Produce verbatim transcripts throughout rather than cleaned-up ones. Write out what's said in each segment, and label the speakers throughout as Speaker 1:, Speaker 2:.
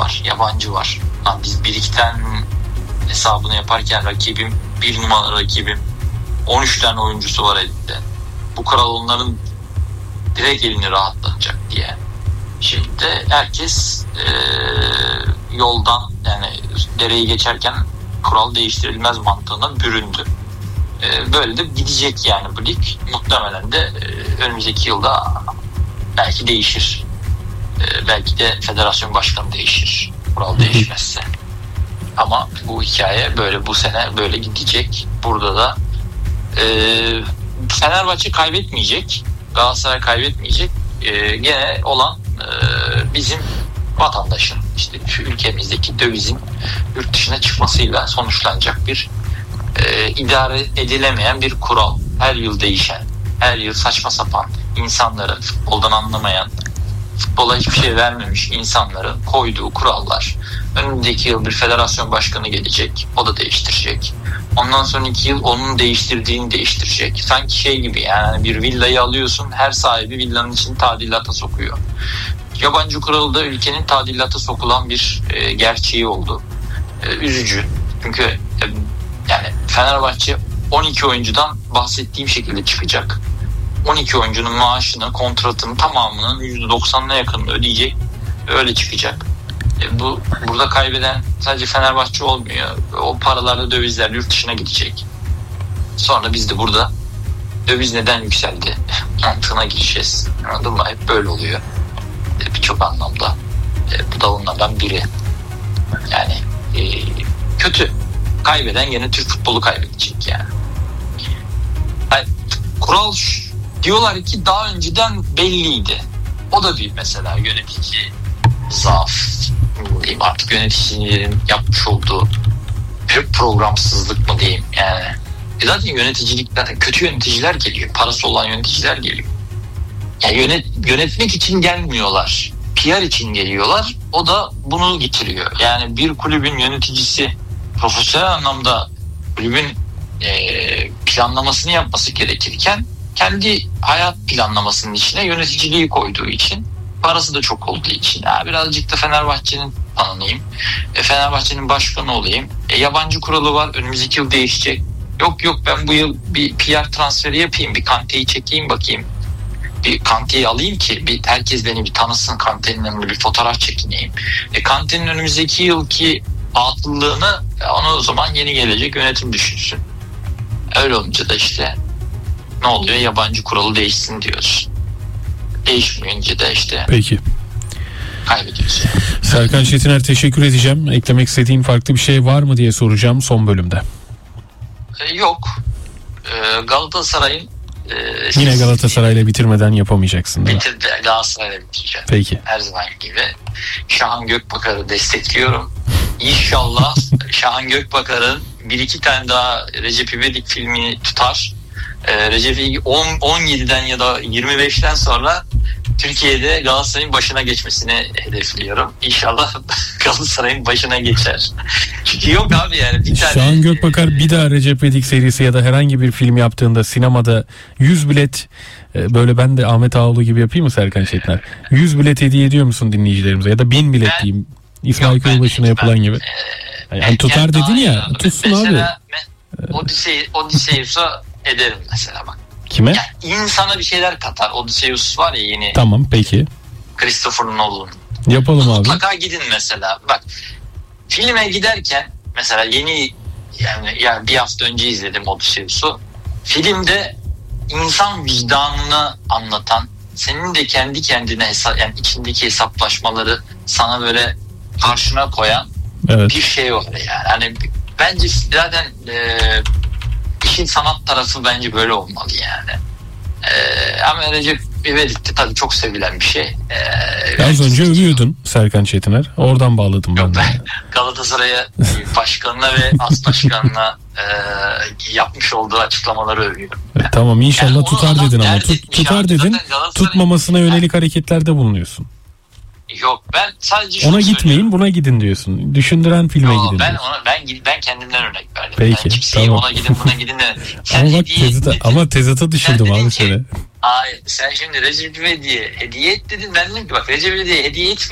Speaker 1: var, yabancı var. Lan biz bir iki tane hesabını yaparken rakibim, bir numaralı rakibim on üç tane oyuncusu var elinde. Bu kural onların direkt elini rahatlatacak diye. Şimdi de herkes e, yoldan, yani dereyi geçerken kural değiştirilmez mantığına büründü. E, böyle de gidecek yani bu lig. Muhtemelen de e, önümüzdeki yılda belki değişir. E, belki de federasyon başkanı değişir. Kural değişmezse. Ama bu hikaye böyle, bu sene böyle gidecek. Burada da e, Fenerbahçe kaybetmeyecek. Galatasaray kaybetmeyecek. E, gene olan e, bizim vatandaşın, işte şu ülkemizdeki dövizin yurt dışına çıkmasıyla sonuçlanacak bir e, idare edilemeyen bir kural. Her yıl değişen, her yıl saçma sapan insanları, futboldan anlamayan, futbola hiçbir şey vermemiş insanların koyduğu kurallar. Önümüzdeki yıl bir federasyon başkanı gelecek, o da değiştirecek. Ondan sonraki yıl onun değiştirdiğini değiştirecek. Sanki şey gibi, yani bir villayı alıyorsun, her sahibi villanın için tadilata sokuyor. Yabancı kuralı da ülkenin tadilata sokulan bir e, gerçeği oldu. E, üzücü. Çünkü e, yani Fenerbahçe on iki oyuncudan bahsettiğim şekilde çıkacak. on iki oyuncunun maaşını, kontratının tamamının yüzde doksanına yakınını ödeyecek. Öyle çıkacak. E bu burada kaybeden sadece Fenerbahçe olmuyor. O paralarla dövizler yurt dışına gidecek. Sonra biz de burada döviz neden yükseldi mantığına gireceğiz. Anladın mı? Hep böyle oluyor. E, birçok anlamda. E, bu da onlardan biri. Yani e, kötü. Kaybeden gene Türk futbolu kaybedecek yani. Yani kural diyorlar ki daha önceden belliydi. O da bir mesela yönetici zaaf diyeyim, artık yöneticilerin yapmış olduğu bir programsızlık mı diyeyim yani. E zaten yöneticilik, zaten kötü yöneticiler geliyor. Parası olan yöneticiler geliyor. Yani yönet, yönetmek için gelmiyorlar. P R için geliyorlar. O da bunu getiriyor. Yani bir kulübün yöneticisi profesyonel anlamda kulübün e, planlamasını yapması gerekirken kendi hayat planlamasının içine yöneticiliği koyduğu için, parası da çok olduğu için, ya birazcık da Fenerbahçe'nin tanınayım, e, Fenerbahçe'nin başkanı olayım, e, yabancı kuralı var, önümüzdeki yıl değişecek, yok yok ben bu yıl bir P R transferi yapayım, bir Kante'yi çekeyim bakayım, bir Kante'yi alayım ki bir herkes beni bir tanısın, Kante'nin önünde bir fotoğraf çekineyim. E, Kante'nin önümüzdeki yılki atıllığını e, onu o zaman yeni gelecek yönetim düşünsün. Öyle olunca da işte ne oluyor? Yabancı kuralı değişsin diyoruz. Değişmeyince de işte
Speaker 2: peki
Speaker 1: kaybediyoruz.
Speaker 2: Serkan Çetiner, teşekkür edeceğim. Eklemek istediğin farklı bir şey var mı diye soracağım son bölümde.
Speaker 1: Ee, yok. Ee, Galatasaray'ın
Speaker 2: e, yine Galatasaray'la bitirmeden yapamayacaksın değil mi?
Speaker 1: Bitirdi. Galatasaray'la bitireceğim.
Speaker 2: Peki.
Speaker 1: Her zaman gibi. Şahan Gökbakar'ı destekliyorum. İnşallah Şahan Gökbakar'ın bir iki tane daha Recep İvedik filmini tutar. Ee, Recep İvedik on yediden ya da yirmi beşten sonra Türkiye'de Galatasaray'ın başına geçmesini hedefliyorum. İnşallah Galatasaray'ın başına geçer. Çünkü yok abi yani bir tane...
Speaker 2: Şahan Gökbakar bir daha Recep İvedik serisi ya da herhangi bir film yaptığında sinemada yüz bilet, böyle ben de Ahmet Ağaoğlu gibi yapayım mı Serkan Çetiner? yüz bilet hediye ediyor musun dinleyicilerimize ya da bin bilet ben, diyeyim. İsmail Köybaşı'na yapılan ben, gibi. E, yani tutar dedin ya, ya tutsun
Speaker 1: mesela,
Speaker 2: abi.
Speaker 1: Odisey, Odysseus'a ederim mesela bak.
Speaker 2: Kime?
Speaker 1: Yani insana bir şeyler katar. Odysseus var ya yeni.
Speaker 2: Tamam peki.
Speaker 1: Christopher Nolan'ın.
Speaker 2: Yapalım abi.
Speaker 1: Mutlaka gidin mesela. Bak filme giderken mesela yeni yani, yani bir hafta önce izledim Odysseus'u. Filmde insan vicdanını anlatan, senin de kendi kendine hesap, yani içindeki hesaplaşmaları sana böyle karşına koyan evet. bir şey var yani. Hani bence zaten e, işin sanat tarafı bence böyle olmalı yani. Ee, ama Recep İvedik'te tabii çok sevilen bir şey. Ee,
Speaker 2: Az önce övüyordun Serkan Çetiner. Oradan bağladım ben.
Speaker 1: ben Galatasaray'a başkanına ve as başkanına e, yapmış olduğu açıklamaları övüyorum.
Speaker 2: Evet, tamam inşallah yani tutar dedin ama tut, tutar dedin. Tutmamasına yönelik hareketlerde bulunuyorsun.
Speaker 1: Yok ben sadece
Speaker 2: ona gitmeyin buna gidin diyorsun. Düşündüren filme Yo, gidin.
Speaker 1: Ben
Speaker 2: diyorsun.
Speaker 1: ona ben ben kendimden örnek verdim.
Speaker 2: Peki,
Speaker 1: ben kimseyi
Speaker 2: tamam.
Speaker 1: ona gidin buna gidin de.
Speaker 2: Ama bak tezata, ama tezata düşürdüm abi
Speaker 1: ki,
Speaker 2: seni.
Speaker 1: Ay sen şimdi Recep İvedik'e hediye et dedin. Ben dedim ki bak Recep İvedik'e hediye etmeyeyim.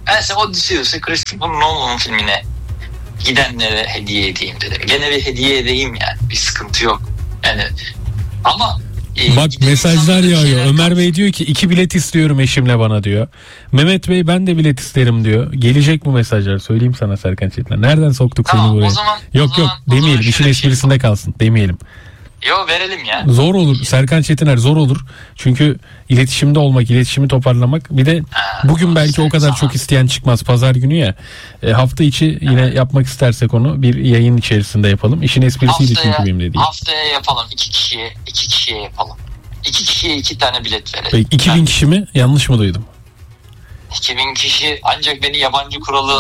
Speaker 1: Ben size Odysseus'u Christopher Nolan'ın filmine gidenlere hediye edeyim dedim. Gene bir hediye edeyim yani. Bir sıkıntı yok. Yani ama e,
Speaker 2: bak mesajlar
Speaker 1: insanlara
Speaker 2: yağıyor.
Speaker 1: şeyler
Speaker 2: Ömer
Speaker 1: kalsın.
Speaker 2: Bey diyor ki iki bilet istiyorum eşimle bana diyor. Mehmet Bey ben de bilet isterim diyor. Gelecek bu mesajlar. Söyleyeyim sana Serkan Çetinler. Nereden soktuk
Speaker 1: Tamam,
Speaker 2: seni buraya?
Speaker 1: o zaman-
Speaker 2: yok
Speaker 1: o
Speaker 2: yok
Speaker 1: zaman- o zaman
Speaker 2: demeyelim. İşin
Speaker 1: şöyle bir şey
Speaker 2: esprisinde kalsın. Demeyelim.
Speaker 1: Yo verelim ya.
Speaker 2: Zor olur. Serkan Çetiner zor olur. Çünkü iletişimde olmak, iletişimi toparlamak. Bir de bugün belki o kadar çok isteyen çıkmaz. Pazar günü ya. E, hafta içi yine yapmak istersek onu bir yayın içerisinde yapalım. İşin esprisiydi çünkü benim dediğim.
Speaker 1: Haftaya yapalım. İki kişiye, iki kişiye yapalım. İki kişiye iki tane bilet verelim.
Speaker 2: Peki, iki bin
Speaker 1: Ben-
Speaker 2: kişi mi? Yanlış mı duydum?
Speaker 1: iki bin kişi ancak beni yabancı kuralı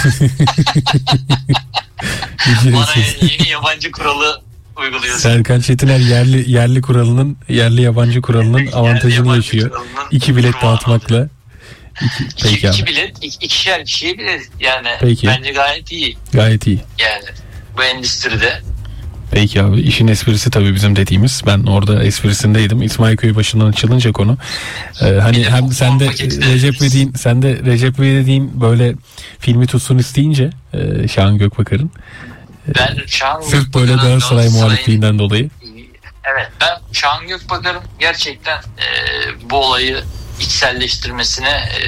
Speaker 1: bana yeni yabancı kuralı uyguluyorsun.
Speaker 2: Serkan Çetiner yerli yerli kuralının yerli yabancı kuralının avantajını
Speaker 1: yabancı
Speaker 2: yaşıyor.
Speaker 1: kuralının
Speaker 2: İki bilet
Speaker 1: kurbanı.
Speaker 2: dağıtmakla. İki,
Speaker 1: İki,
Speaker 2: peki
Speaker 1: iki
Speaker 2: abi.
Speaker 1: bilet, iki, ikişer kişiye bilet yani
Speaker 2: Peki.
Speaker 1: bence gayet iyi
Speaker 2: Gayet iyi.
Speaker 1: yani bu endüstride.
Speaker 2: Peki abi işin esprisi tabii bizim dediğimiz. Ben orada esprisindeydim. İsmail Köybaşı'ndan açılınca konu. Ee, hani
Speaker 1: Bir de
Speaker 2: hem
Speaker 1: bu
Speaker 2: sen de
Speaker 1: paketi de
Speaker 2: Recep
Speaker 1: veririz.
Speaker 2: İvedik'in sen de Recep İvedik'in böyle filmi tutsun isteyince e, Şahan Gökbakar'ın
Speaker 1: Ben Şahan
Speaker 2: sırf böyle
Speaker 1: Gökbakar'ın
Speaker 2: Galatasaray
Speaker 1: Galatasaray'ın-
Speaker 2: muhalifliğinden dolayı.
Speaker 1: Evet, ben Şahan Gökbakar'ın gerçekten e, bu olayı içselleştirmesine e,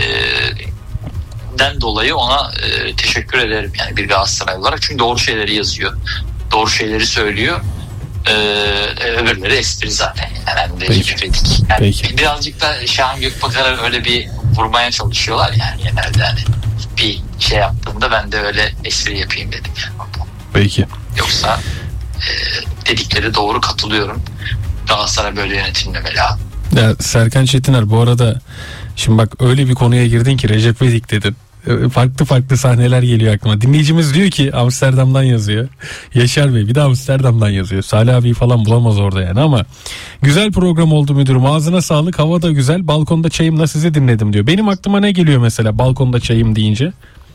Speaker 1: den dolayı ona e, teşekkür ederim yani bir Galatasaray olarak. Çünkü doğru şeyleri yazıyor. Doğru şeyleri söylüyor. E, öbürleri espri zaten. Yani
Speaker 2: Peki.
Speaker 1: Recep İvedik. Yani
Speaker 2: Peki.
Speaker 1: birazcık da Şahan Gökbakar'a öyle bir vurmaya çalışıyorlar yani genelde hani bir şey yaptığımda ben de öyle espri yapayım dedim yani.
Speaker 2: Peki.
Speaker 1: Yoksa e, dedikleri doğru, katılıyorum. Galatasaray böyle yönetilmemeli abi.
Speaker 2: Ya Serkan Çetiner bu arada şimdi bak öyle bir konuya girdin ki Recep İvedik dedin. Ee, Farklı farklı sahneler geliyor aklıma. Dinleyicimiz diyor ki Amsterdam'dan yazıyor. Yaşar Bey bir de Amsterdam'dan yazıyor. Salih abi falan bulamaz orada yani ama güzel program oldu müdürüm. Ağzına sağlık. Hava da güzel. Balkonda çayımla sizi dinledim diyor. Benim aklıma ne geliyor mesela balkonda çayım deyince?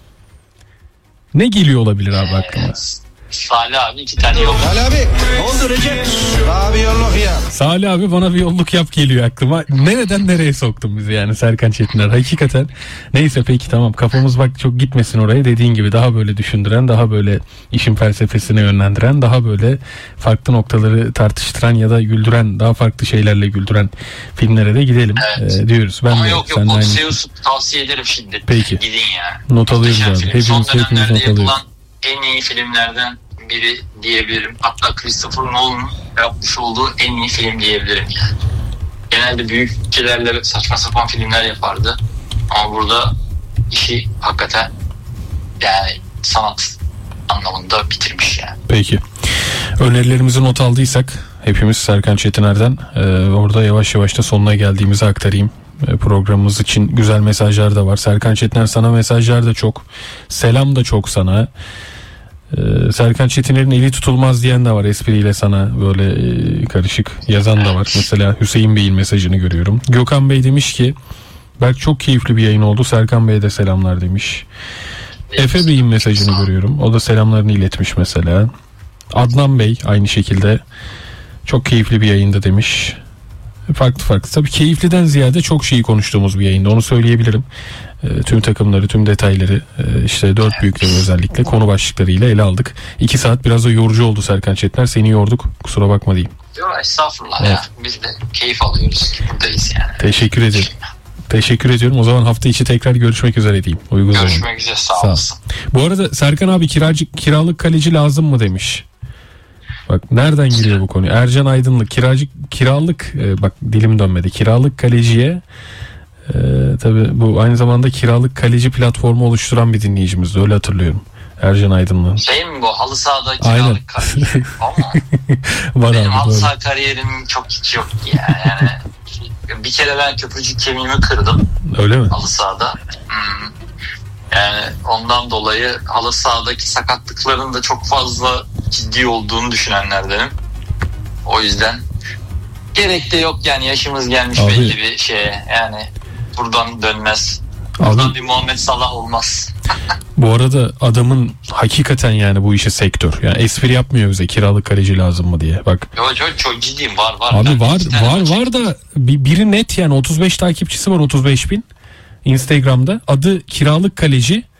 Speaker 2: Ne geliyor olabilir abi aklıma?
Speaker 1: Salih abi iki tane yok.
Speaker 3: Salih abi ne oldu Recep? Abi yolluk ya.
Speaker 2: Salih abi bana bir yolluk yap geliyor aklıma. Nereden nereye soktun bizi yani Serkan Çetiner? Hakikaten. Neyse peki tamam kafamız bak çok gitmesin oraya. Dediğin gibi daha böyle düşündüren, daha böyle işin felsefesine yönlendiren, daha böyle farklı noktaları tartıştıran ya da güldüren, daha farklı şeylerle güldüren filmlere de gidelim
Speaker 1: Evet.
Speaker 2: ee, diyoruz. Ben
Speaker 1: Ama
Speaker 2: de
Speaker 1: yok yok
Speaker 2: seninle aynı-
Speaker 1: Odysseus'u tavsiye ederim şimdi.
Speaker 2: Peki.
Speaker 1: Gidin ya.
Speaker 2: Not alıyoruz
Speaker 1: Muhteşem
Speaker 2: abi.
Speaker 1: film.
Speaker 2: Hepimiz,
Speaker 1: Son
Speaker 2: hepimiz
Speaker 1: dönemlerde
Speaker 2: not alıyoruz.
Speaker 1: yapılan en iyi filmlerden biri diyebilirim. Hatta Christopher Nolan'ın yapmış olduğu en iyi film diyebilirim yani. Genelde büyük bütçelerle saçma sapan filmler yapardı. Ama burada işi hakikaten yani sanat anlamında bitirmiş yani.
Speaker 2: Peki. Önerilerimizi not aldıysak hepimiz Serkan Çetiner'den e, orada yavaş yavaş da sonuna geldiğimizi aktarayım. E, programımız için güzel mesajlar da var. Serkan Çetiner sana mesajlar da çok. Selam da çok sana. E, Serkan Çetiner'in eli tutulmaz diyen de var espriyle sana böyle e, karışık yazan da var. Mesela Hüseyin Bey'in mesajını görüyorum. Gökhan Bey demiş ki Berk çok keyifli bir yayın oldu. Serkan Bey'e de selamlar demiş. Efe Bey'in mesajını görüyorum. O da selamlarını iletmiş mesela. Adnan Bey aynı şekilde çok keyifli bir yayında demiş. Farklı farklı. Tabii keyifliden ziyade çok şeyi konuştuğumuz bir yayında. Onu söyleyebilirim. E, tüm takımları, tüm detayları e, işte dört büyükleri özellikle konu başlıklarıyla ele aldık. İki saat biraz da yorucu oldu Serkan Çetiner. Seni yorduk. Kusura bakma diyeyim.
Speaker 1: Yok estağfurullah
Speaker 2: Evet.
Speaker 1: ya. Biz de keyif alıyoruz. Buradayız yani.
Speaker 2: Teşekkür ederim. Teşekkür ediyorum. O zaman hafta içi tekrar görüşmek üzere diyeyim. Uygun zaman.
Speaker 1: Görüşmek üzere. Sağ
Speaker 2: Sağ ol.
Speaker 1: olasın.
Speaker 2: Bu arada Serkan abi kiracı, kiralık kaleci lazım mı demiş. Bak nereden giriyor bu konu? Ercan Aydınlık kiracı kiralık e, bak dilim dönmedi. Kiralık kaleciye e, tabii bu aynı zamanda kiralık kaleci platformu oluşturan bir dinleyicimiz. Öyle hatırlıyorum. Ercan Aydınlık.
Speaker 1: Şey mi bu? Halı sahada
Speaker 2: Aynen.
Speaker 1: kiralık kariyer. Ama
Speaker 2: Var
Speaker 1: benim
Speaker 2: abi
Speaker 1: halı
Speaker 2: doğru.
Speaker 1: saha kariyerim çok hiç yok ya. Yani bir kere ben köprücük kemiğimi kırdım
Speaker 2: Öyle mi?
Speaker 1: halı sahada. Hmm. Yani ondan dolayı halı sahadaki sakatlıkların da çok fazla ciddi olduğunu düşünenlerdenim. O yüzden gerek de yok yani yaşımız gelmiş
Speaker 2: Abi.
Speaker 1: belli bir şeye. Yani buradan dönmez. Buradan
Speaker 2: Abi
Speaker 1: bir Muhammed Salah olmaz.
Speaker 2: bu arada adamın hakikaten yani bu işe sektör. Yani espri yapmıyor bize kiralık kaleci lazım mı diye. Bak
Speaker 1: Yo, çok, çok ciddiyim var var.
Speaker 2: abi
Speaker 1: Ben
Speaker 2: var
Speaker 1: iki tane
Speaker 2: var
Speaker 1: maç-
Speaker 2: var da bir, biri net yani otuz beş takipçisi var otuz beş bin. Instagram'da. Adı Kiralık Kaleci.